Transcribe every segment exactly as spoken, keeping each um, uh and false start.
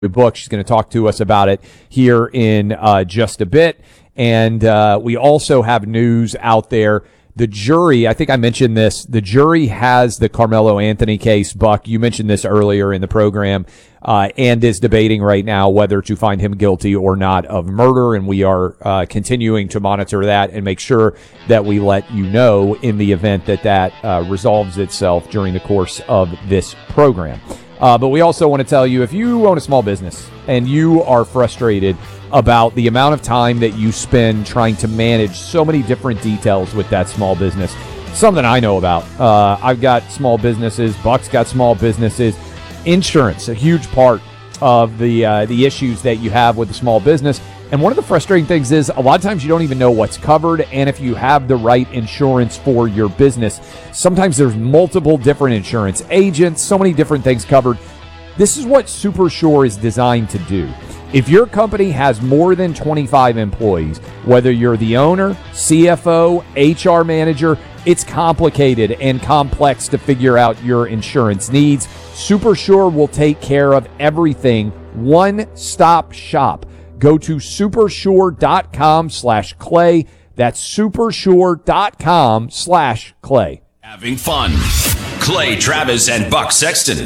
book. She's going to talk to us about it here in uh, just a bit. And uh, we also have news out there. The jury, I think I mentioned this, the jury has the Carmelo Anthony case. Buck, you mentioned this earlier in the program, uh, and is debating right now whether to find him guilty or not of murder. And we are uh, continuing to monitor that and make sure that we let you know in the event that that uh, resolves itself during the course of this program. Uh, but we also want to tell you, if you own a small business and you are frustrated about the amount of time that you spend trying to manage so many different details with that small business, something I know about. Uh, I've got small businesses. Buck's got small businesses. Insurance, a huge part of the uh, the issues that you have with a small business. And one of the frustrating things is a lot of times you don't even know what's covered, and if you have the right insurance for your business, sometimes there's multiple different insurance agents, so many different things covered. This is what SuperSure is designed to do. If your company has more than twenty-five employees, whether you're the owner, C F O, H R manager, it's complicated and complex to figure out your insurance needs. SuperSure will take care of everything. One-stop shop. Go to supersure.com slash clay. That's supersure.com slash clay. Having fun. Clay Travis and Buck Sexton.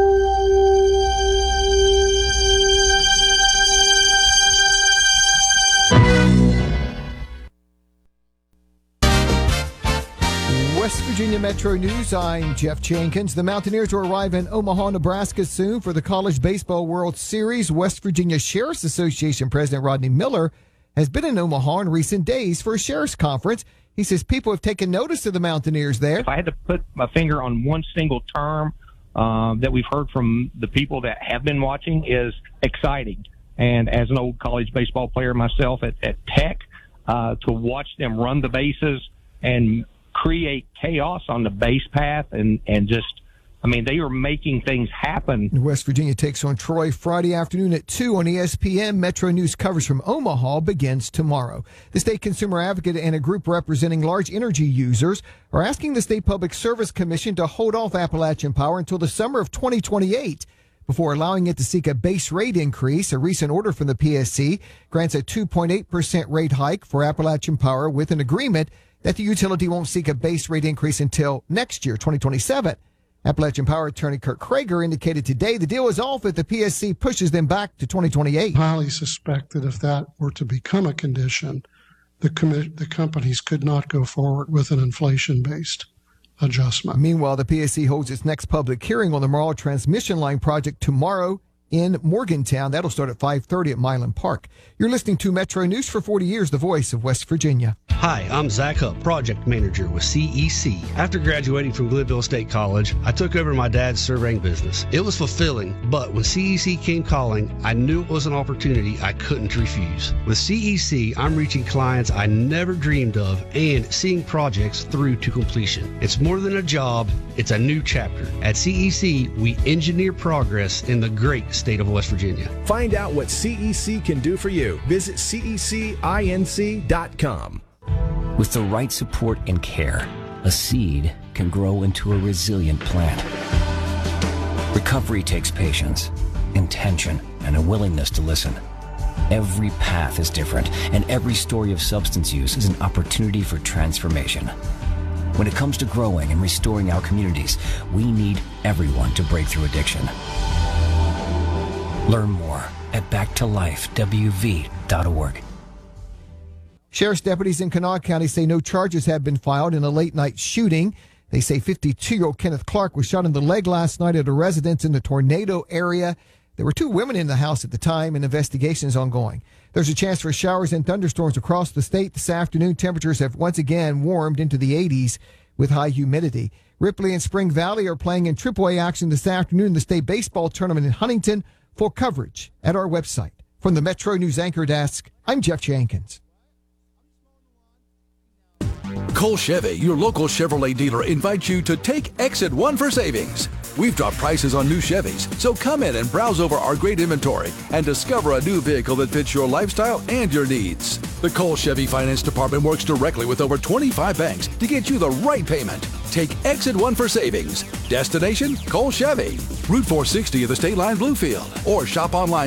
West Virginia Metro News, I'm Jeff Jenkins. The Mountaineers will arrive in Omaha, Nebraska soon for the College Baseball World Series. West Virginia Sheriff's Association President Rodney Miller has been in Omaha in recent days for a sheriff's conference. He says people have taken notice of the Mountaineers there. If I had to put my finger on one single term uh, that we've heard from the people that have been watching is exciting. And as an old college baseball player myself at, at Tech, uh, to watch them run the bases and create chaos on the base path and, and just, I mean, they are making things happen. West Virginia takes on Troy Friday afternoon at two on E S P N. Metro News coverage from Omaha begins tomorrow. The state consumer advocate and a group representing large energy users are asking the State Public Service Commission to hold off Appalachian Power until the summer of twenty twenty-eight before allowing it to seek a base rate increase. A recent order from the P S C grants a two point eight percent rate hike for Appalachian Power with an agreement that the utility won't seek a base rate increase until next year, twenty twenty-seven. Appalachian Power attorney Kurt Krager indicated today the deal is off if the P S C pushes them back to twenty twenty-eight. Highly suspect that if that were to become a condition, the, com- the companies could not go forward with an inflation-based adjustment. Meanwhile, the P S C holds its next public hearing on the Marl Transmission Line project tomorrow in Morgantown. That'll start at five thirty at Milan Park. You're listening to Metro News for forty years, the voice of West Virginia. Hi, I'm Zach Hupp, project manager with C E C. After graduating from Glenville State College, I took over my dad's surveying business. It was fulfilling, but when C E C came calling, I knew it was an opportunity I couldn't refuse. With C E C, I'm reaching clients I never dreamed of and seeing projects through to completion. It's more than a job, it's a new chapter. At C E C, we engineer progress in the great state of West Virginia. Find out what C E C can do for you. Visit C E C inc dot com. With the right support and care, a seed can grow into a resilient plant. Recovery takes patience, intention, and a willingness to listen. Every path is different, and every story of substance use is an opportunity for transformation. When it comes to growing and restoring our communities, we need everyone to break through addiction. Learn more at back to life w v dot org. Sheriff's deputies in Kanawha County say no charges have been filed in a late-night shooting. They say fifty-two-year-old Kenneth Clark was shot in the leg last night at a residence in the Tornado area. There were two women in the house at the time, and investigation is ongoing. There's a chance for showers and thunderstorms across the state this afternoon. Temperatures have once again warmed into the eighties with high humidity. Ripley and Spring Valley are playing in triple A action this afternoon in the state baseball tournament in Huntington. Full coverage at our website. From the Metro News Anchor Desk, I'm Jeff Jenkins. Cole Chevy, your local Chevrolet dealer, invites you to take Exit one for savings. We've dropped prices on new Chevys, so come in and browse over our great inventory and discover a new vehicle that fits your lifestyle and your needs. The Cole Chevy Finance Department works directly with over twenty-five banks to get you the right payment. Take Exit one for savings. Destination, Cole Chevy. Route four sixty of the State Line Bluefield. Or shop online